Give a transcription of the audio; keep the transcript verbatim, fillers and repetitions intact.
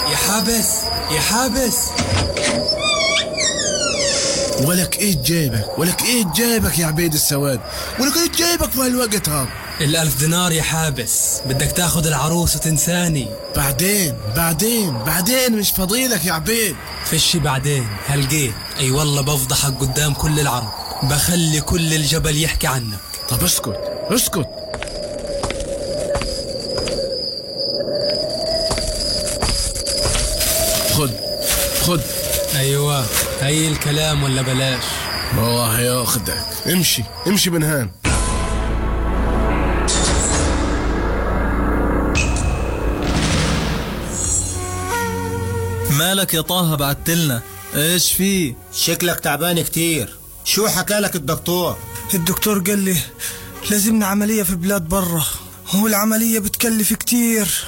يا حابس يا حابس. ولك ايه جايبك ولك ايه جايبك يا عبيد السواد؟ ولك ايه جايبك في هالوقت هذا؟ الألف دينار يا حابس، بدك تاخد العروس وتنساني. بعدين بعدين بعدين مش فضيلك يا عبيد. فشي بعدين هلقيت. اي والله بفضحك قدام كل العرب، بخلي كل الجبل يحكي عنك. طب اسكت اسكت. خد خد. ايوه هي الكلام ولا بلاش؟ والله ياخدك. امشي امشي بنهان. مالك يا طه بعتلنا؟ ايش فيه؟ شكلك تعبان كتير. شو حكالك الدكتور؟ الدكتور قال لي لازمنا عملية في بلاد برا، والعملية بتكلف كتير.